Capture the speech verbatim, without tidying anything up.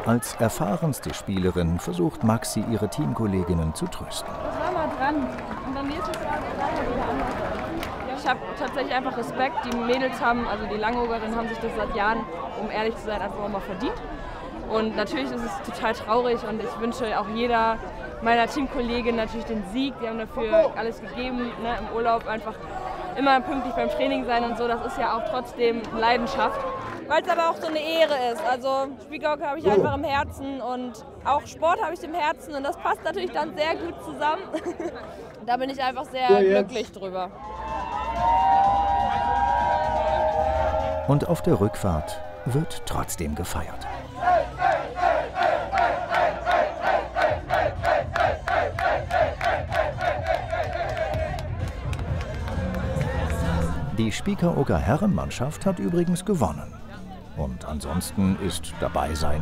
Als erfahrenste Spielerin versucht Maxi, ihre Teamkolleginnen zu trösten. Das war mal dran. Und dann nächstes Jahr wieder anders. Ich habe tatsächlich einfach Respekt. Die Mädels haben, also die Langogerinnen haben sich das seit Jahren, um ehrlich zu sein, einfach auch mal verdient. Und natürlich ist es total traurig und ich wünsche auch jeder meiner Teamkollegin natürlich den Sieg. Die haben dafür alles gegeben, ne, im Urlaub einfach immer pünktlich beim Training sein und so. Das ist ja auch trotzdem Leidenschaft. Weil es aber auch so eine Ehre ist. Also Spiegelhockey habe ich einfach im Herzen und auch Sport habe ich im Herzen und das passt natürlich dann sehr gut zusammen. Da bin ich einfach sehr glücklich drüber. Und auf der Rückfahrt wird trotzdem gefeiert. Die Spiekeroger Herrenmannschaft hat übrigens gewonnen. Und ansonsten ist Dabeisein